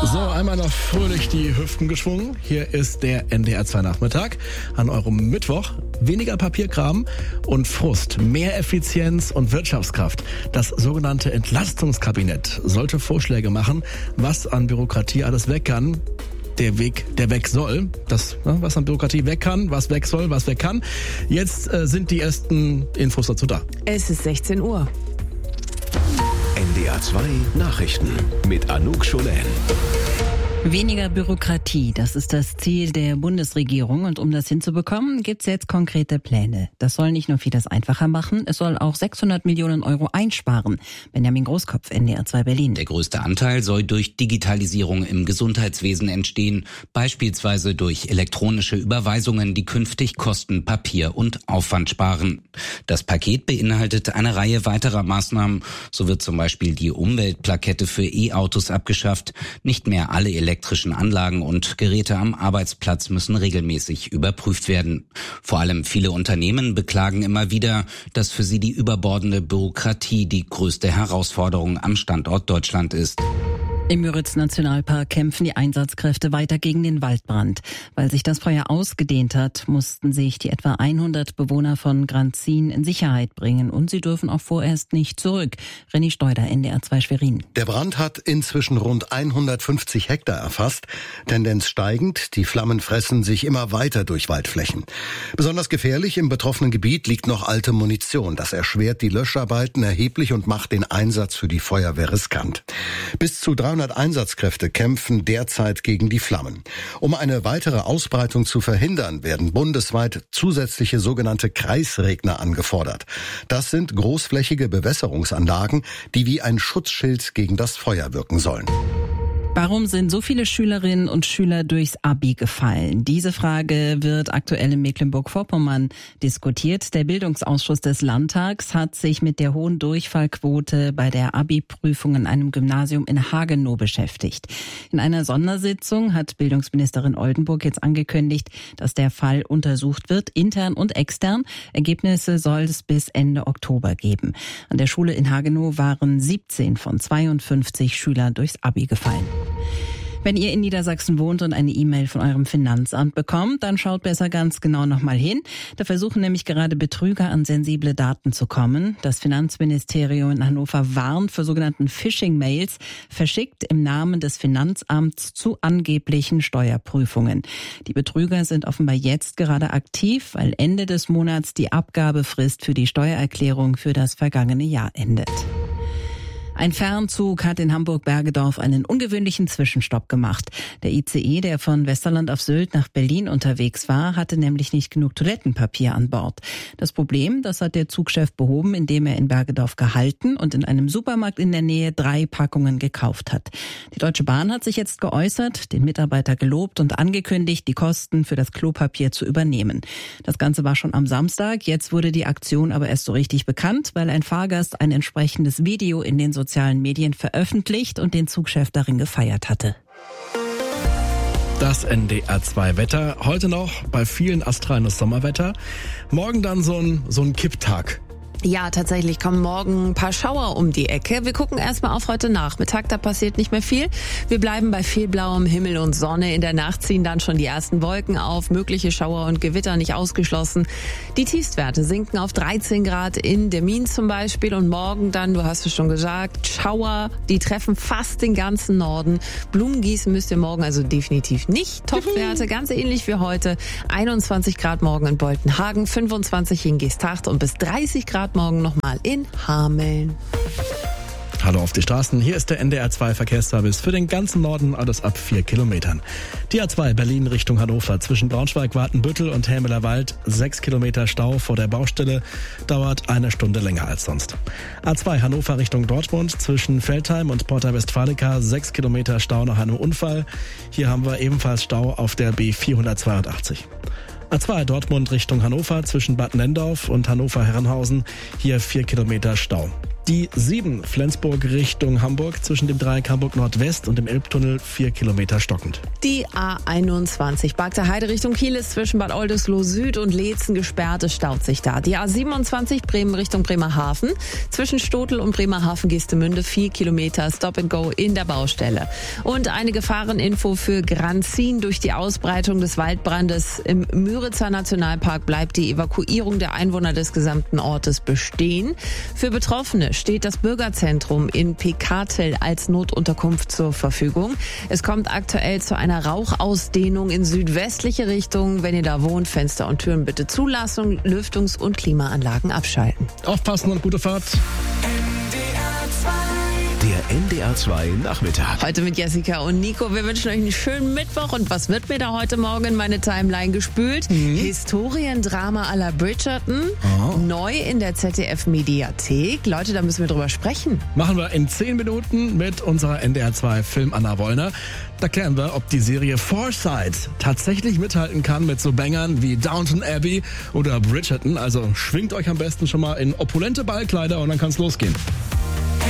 So, einmal noch fröhlich die Hüften geschwungen. Hier ist der NDR 2 Nachmittag an eurem Mittwoch. Weniger Papierkram und Frust, mehr Effizienz und Wirtschaftskraft. Das sogenannte Entlastungskabinett sollte Vorschläge machen, was an Bürokratie alles weg kann. Der weg soll. Das, was an Bürokratie weg kann, was weg soll, was weg kann. Jetzt sind die ersten Infos dazu da. Es ist 16 Uhr. NDR 2 Nachrichten mit Anouk Scholen. Weniger Bürokratie, das ist das Ziel der Bundesregierung. Und um das hinzubekommen, gibt es jetzt konkrete Pläne. Das soll nicht nur vieles einfacher machen, es soll auch 600 Millionen Euro einsparen. Benjamin Großkopf, NDR 2 Berlin. Der größte Anteil soll durch Digitalisierung im Gesundheitswesen entstehen, beispielsweise durch elektronische Überweisungen, die künftig Kosten, Papier und Aufwand sparen. Das Paket beinhaltet eine Reihe weiterer Maßnahmen. So wird zum Beispiel die Umweltplakette für E-Autos abgeschafft. Nicht mehr alle elektrischen Anlagen und Geräte am Arbeitsplatz müssen regelmäßig überprüft werden. Vor allem viele Unternehmen beklagen immer wieder, dass für sie die überbordende Bürokratie die größte Herausforderung am Standort Deutschland ist. Im Müritz-Nationalpark kämpfen die Einsatzkräfte weiter gegen den Waldbrand. Weil sich das Feuer ausgedehnt hat, mussten sich die etwa 100 Bewohner von Granzin in Sicherheit bringen. Und sie dürfen auch vorerst nicht zurück. René Steuder, NDR 2 Schwerin. Der Brand hat inzwischen rund 150 Hektar erfasst. Tendenz steigend, die Flammen fressen sich immer weiter durch Waldflächen. Besonders gefährlich im betroffenen Gebiet liegt noch alte Munition. Das erschwert die Löscharbeiten erheblich und macht den Einsatz für die Feuerwehr riskant. Bis zu 300 Einsatzkräfte kämpfen derzeit gegen die Flammen. Um eine weitere Ausbreitung zu verhindern, werden bundesweit zusätzliche sogenannte Kreisregner angefordert. Das sind großflächige Bewässerungsanlagen, die wie ein Schutzschild gegen das Feuer wirken sollen. Warum sind so viele Schülerinnen und Schüler durchs Abi gefallen? Diese Frage wird aktuell in Mecklenburg-Vorpommern diskutiert. Der Bildungsausschuss des Landtags hat sich mit der hohen Durchfallquote bei der Abi-Prüfung in einem Gymnasium in Hagenow beschäftigt. In einer Sondersitzung hat Bildungsministerin Oldenburg jetzt angekündigt, dass der Fall untersucht wird, intern und extern. Ergebnisse soll es bis Ende Oktober geben. An der Schule in Hagenow waren 17 von 52 Schülern durchs Abi gefallen. Wenn ihr in Niedersachsen wohnt und eine E-Mail von eurem Finanzamt bekommt, dann schaut besser ganz genau nochmal hin. Da versuchen nämlich gerade Betrüger an sensible Daten zu kommen. Das Finanzministerium in Hannover warnt vor sogenannten Phishing-Mails, verschickt im Namen des Finanzamts zu angeblichen Steuerprüfungen. Die Betrüger sind offenbar jetzt gerade aktiv, weil Ende des Monats die Abgabefrist für die Steuererklärung für das vergangene Jahr endet. Ein Fernzug hat in Hamburg-Bergedorf einen ungewöhnlichen Zwischenstopp gemacht. Der ICE, der von Westerland auf Sylt nach Berlin unterwegs war, hatte nämlich nicht genug Toilettenpapier an Bord. Das Problem, das hat der Zugchef behoben, indem er in Bergedorf gehalten und in einem Supermarkt in der Nähe 3 Packungen gekauft hat. Die Deutsche Bahn hat sich jetzt geäußert, den Mitarbeiter gelobt und angekündigt, die Kosten für das Klopapier zu übernehmen. Das Ganze war schon am Samstag. Jetzt wurde die Aktion aber erst so richtig bekannt, weil ein Fahrgast ein entsprechendes Video in den sozialen Medien veröffentlicht und den Zugchef darin gefeiert hatte. Das NDR 2 Wetter. Heute noch bei vielen astreines Sommerwetter. Morgen dann so ein Kipptag. Ja, tatsächlich kommen morgen ein paar Schauer um die Ecke. Wir gucken erstmal auf heute Nachmittag, da passiert nicht mehr viel. Wir bleiben bei viel blauem Himmel und Sonne. In der Nacht ziehen dann schon die ersten Wolken auf, mögliche Schauer und Gewitter nicht ausgeschlossen. Die Tiefstwerte sinken auf 13 Grad in Demmin zum Beispiel und morgen dann, du hast es schon gesagt, Schauer, die treffen fast den ganzen Norden. Blumengießen müsst ihr morgen also definitiv nicht. Topwerte, ganz ähnlich wie heute. 21 Grad morgen in Boltenhagen, 25 in Geesthacht und bis 30 Grad morgen nochmal in Hameln. Hallo auf die Straßen, hier ist der NDR 2 Verkehrsservice für den ganzen Norden, alles ab 4 Kilometern. Die A2 Berlin Richtung Hannover zwischen Braunschweig, Wartenbüttel und Helmelerwald, 6 Kilometer Stau vor der Baustelle, dauert 1 Stunde länger als sonst. A2 Hannover Richtung Dortmund zwischen Veltheim und Porta Westfalica, 6 Kilometer Stau nach einem Unfall. Hier haben wir ebenfalls Stau auf der B482. A2 Dortmund Richtung Hannover zwischen Bad Nendorf und Hannover-Herrenhausen, hier 4 Kilometer Stau. Die 7 Flensburg Richtung Hamburg zwischen dem Dreieck Hamburg Nordwest und dem Elbtunnel 4 Kilometer stockend. Die A21 Barkter Heide Richtung Kiel ist zwischen Bad Oldesloe Süd und Leetzen gesperrt. Es staut sich da. Die A27 Bremen Richtung Bremerhaven zwischen Stotel und Bremerhaven-Geestemünde 4 Kilometer Stop and Go in der Baustelle. Und eine Gefahreninfo für Granzin. Durch die Ausbreitung des Waldbrandes im Müritzer Nationalpark bleibt die Evakuierung der Einwohner des gesamten Ortes bestehen. Für Betroffene steht das Bürgerzentrum in Pekatel als Notunterkunft zur Verfügung. Es kommt aktuell zu einer Rauchausdehnung in südwestliche Richtung. Wenn ihr da wohnt, Fenster und Türen bitte zulassen, Lüftungs- und Klimaanlagen abschalten. Aufpassen und gute Fahrt. Der NDR2 Nachmittag. Heute mit Jessica und Nico. Wir wünschen euch einen schönen Mittwoch. Und was wird mir da heute Morgen in meine Timeline gespült? Historiendrama à la Bridgerton. Neu in der ZDF-Mediathek. Leute, da müssen wir drüber sprechen. Machen wir in 10 Minuten mit unserer NDR2 Film Anna Wollner. Da klären wir, ob die Serie Forsyth tatsächlich mithalten kann mit so Bangern wie Downton Abbey oder Bridgerton. Also schwingt euch am besten schon mal in opulente Ballkleider und dann kann's losgehen.